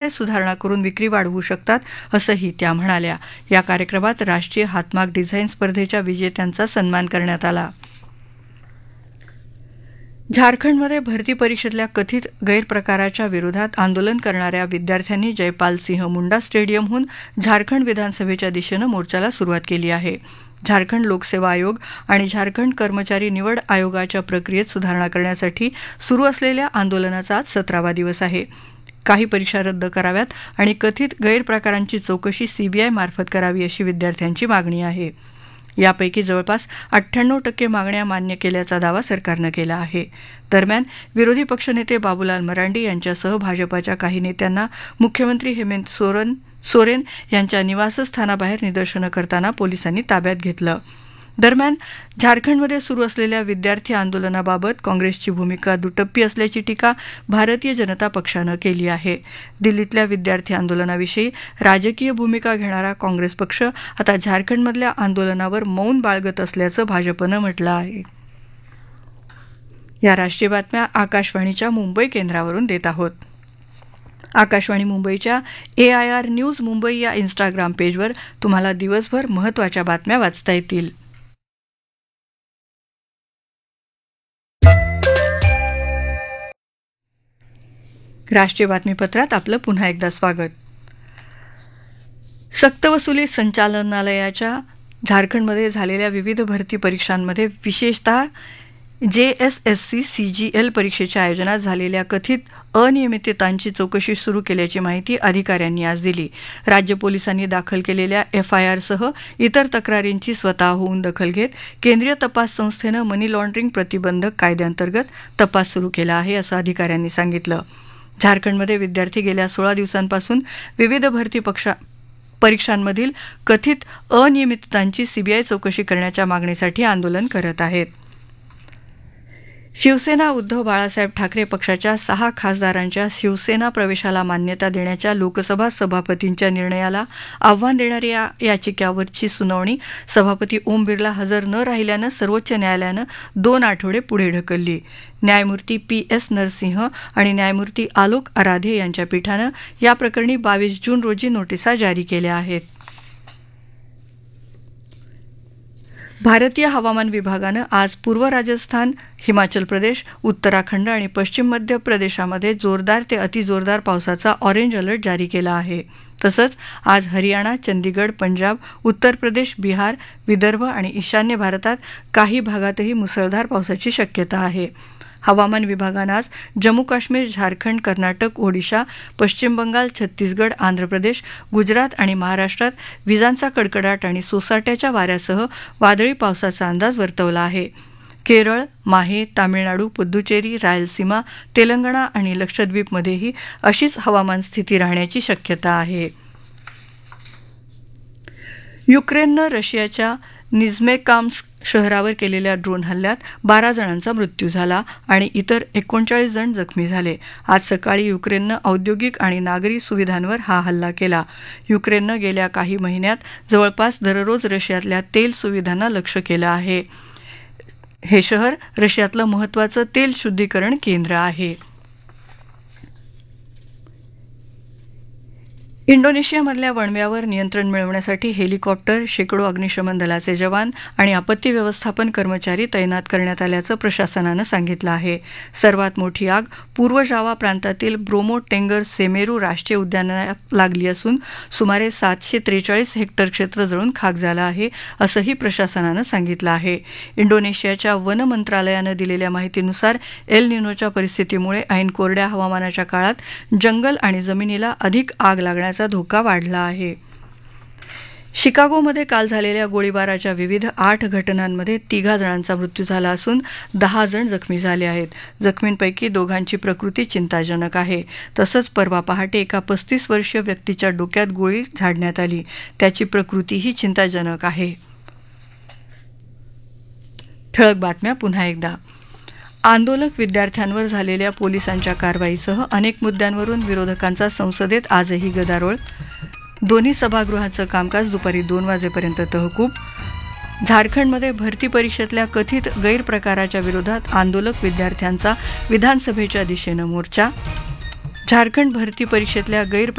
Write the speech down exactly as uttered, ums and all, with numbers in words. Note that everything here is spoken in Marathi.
सुधारणा करून विक्री वाढवू शकतात असंही त्या म्हणाल्या. या कार्यक्रमात राष्ट्रीय हातमाग डिझाईन स्पर्धेच्या विजेत्यांचा सन्मान करण्यात आला. झारखंडमध्ये भरती परीक्षेतल्या कथित गैरप्रकाराच्या विरोधात आंदोलन करणाऱ्या विद्यार्थ्यांनी जयपाल सिंह मुंडा स्टेडियमहून झारखंड विधानसभेच्या दिशेनं मोर्चाला सुरुवात केली आहे. झारखंड लोकसेवा आयोग आणि झारखंड कर्मचारी निवड आयोगाच्या प्रक्रियेत सुधारणा करण्यासाठी सुरू असलेल्या आंदोलनाचा आज सतरावा दिवस आहे. काही परीक्षा रद्द कराव्यात आणि कथित गैरप्रकारांची चौकशी सीबीआय मार्फत करावी अशी विद्यार्थ्यांची मागणी आहे. यापैकी जवळपास अठ्ठ्याण्णव टक्के मागण्या मान्य केल्याचा दावा सरकारनं केला आहे. दरम्यान विरोधी पक्षनेते बाबूलाल मरांडी यांच्यासह भाजपाच्या काही नेत्यांना मुख्यमंत्री हेमंत सोरेन सोरेन यांच्या निवासस्थानाबाहेर निदर्शनं करताना पोलिसांनी ताब्यात घेतलं. दरम्यान झारखंडमध्ये सुरू असलेल्या विद्यार्थी आंदोलनाबाबत काँग्रेसची भूमिका दुटप्पी असल्याची टीका भारतीय जनता पक्षानं केली आहे. दिल्लीतल्या विद्यार्थी आंदोलनाविषयी राजकीय भूमिका घेणारा काँग्रेस पक्ष आता झारखंडमधल्या आंदोलनावर मौन बाळगत असल्याचं भाजपनं म्हटलं आहे. या राष्ट्रीय बातम्या आकाशवाणीच्या मुंबई केंद्रावरून देत आहोत. आकाशवाणी मुंबईच्या ए आय आर न्यूज मुंबई या इन्स्टाग्राम पेजवर तुम्हाला दिवसभर महत्त्वाच्या बातम्या वाचता येतील. राष्ट्रीय बातमीपत्रात आपलं पुन्हा एकदा स्वागत. सक्तवसुली संचालनालयाच्या झारखंडमध्ये झालेल्या विविध भरती परीक्षांमध्ये विशेषतः जे S S C C G L परीक्षेच्या आयोजनात झालेल्या कथित अनियमिततांची चौकशी सुरू केल्याची माहिती अधिकाऱ्यांनी आज दिली. राज्य पोलिसांनी दाखल केलेल्या एफ आय आरसह इतर तक्रारींची स्वतःहून दखल घेत केंद्रीय तपास संस्थेनं मनी लॉन्ड्रिंग प्रतिबंधक कायद्याअंतर्गत तपास सुरू केला आहे असं अधिकाऱ्यांनी सांगितलं. झारखंडमध्ये विद्यार्थी गेल्या सोळा दिवसांपासून विविध भरती पक्षा परीक्षांमधील कथित अनियमिततांची सीबीआय चौकशी करण्याच्या मागणीसाठी आंदोलन करत आहेत. शिवसेना उद्धव बाळासाहेब ठाकरे पक्षाच्या सहा खासदारांच्या शिवसेना प्रवेशाला मान्यता देण्याच्या लोकसभा सभापतींच्या निर्णयाला आव्हान देणाऱ्या याचिकेवरची सुनावणी सभापती ओम बिर्ला हजर न राहिल्यानं सर्वोच्च न्यायालयानं दोन आठवडे पुढे ढकलली. न्यायमूर्ती पी एस नरसिंह आणि न्यायमूर्ती आलोक आराधे यांच्या पीठानं या प्रकरणी बावीस जून रोजी नोटिसा जारी केल्या आहेत. भारतीय हवामान विभागानं आज पूर्व राजस्थान, हिमाचल प्रदेश, उत्तराखंड आणि पश्चिम मध्य प्रदेशामध्ये जोरदार ते अतिजोरदार पावसाचा ऑरेंज अलर्ट जारी केला आहे. तसंच आज हरियाणा, चंदीगड, पंजाब, उत्तर प्रदेश, बिहार, विदर्भ आणि ईशान्य भारतात काही भागातही मुसळधार पावसाची शक्यता आहे. हवामान विभागानं आज जम्मू काश्मीर, झारखंड, कर्नाटक, ओडिशा, पश्चिम बंगाल, छत्तीसगड, आंध्र प्रदेश, गुजरात आणि महाराष्ट्रात विजांचा कडकडाट आणि सोसाट्याच्या वाऱ्यासह वादळी पावसाचा अंदाज वर्तवला आहे. केरळ, माहे, तामिळनाडू, पुद्दुचेरी, रायलसीमा, तेलंगणा आणि लक्षद्वीपमध्येही अशीच हवामान स्थिती राहण्याची शक्यता आहे. युक्रेननं रशियाच्या निझ्मेकाम्स्क शहरावर केलेल्या ड्रोन हल्ल्यात बारा जणांचा मृत्यू झाला आणि इतर एकोणचाळीस जण जखमी झाले. आज सकाळी युक्रेननं औद्योगिक आणि नागरी सुविधांवर हा हल्ला केला. युक्रेननं गेल्या काही महिन्यात जवळपास दररोज रशियातल्या तेल सुविधांना लक्ष्य केलं आहे. हे शहर रशियातलं महत्त्वाचं तेल शुद्धीकरण केंद्र आहे. इंडोनेशियामधल्या वणव्यावर नियंत्रण मिळवण्यासाठी हेलिकॉप्टर, शेकडो अग्निशमन दलाचे जवान आणि आपत्ती व्यवस्थापन कर्मचारी तैनात करण्यात आल्याचं प्रशासनानं सांगितलं आहे. सर्वात मोठी आग पूर्व जावा प्रांतातील ब्रोमो टेंगर सेमेरू राष्ट्रीय उद्यानात लागली असून सुमारे सातशे त्रेचाळीस हेक्टर क्षेत्र जळून खाक झालं आहे असंही प्रशासनानं सांगितलं आहे. इंडोनेशियाच्या वन मंत्रालयानं दिलेल्या माहितीनुसार एल निनोच्या परिस्थितीमुळे ऐन कोरड्या हवामानाच्या काळात जंगल आणि जमिनीला अधिक आग लागण्याचा धोका वाढला आहे. शिकागोमध्ये काल झालेल्या गोळीबाराच्या विविध आठ घटनांमध्ये तिघा जणांचा मृत्यू झाला असून दहा जण जखमी झाले आहेत. जखमींपैकी दोघांची प्रकृती चिंताजनक आहे. तसंच परवा पहाटे एका पस्तीस वर्षीय व्यक्तीच्या डोक्यात गोळी झाडण्यात आली. त्याची प्रकृतीही चिंताजनक आहे. ठळक बातम्या पुन्हा एकदा. आंदोलक विद्यार्थ्यांवर झालेल्या पोलिसांच्या कारवाईसह अनेक मुद्द्यांवरून विरोधकांचा संसदेत आजही गदारोळ. दोन्ही सभागृहाचं कामकाज दुपारी दोन वाजेपर्यंत तहकूब. झारखंडमध्ये भरती परीक्षेतल्या कथित गैरप्रकाराच्या विरोधात आंदोलक विद्यार्थ्यांचा विधानसभेच्या दिशेनं मोर्चा. झारखंड भरती परीक्षेतल्या गैर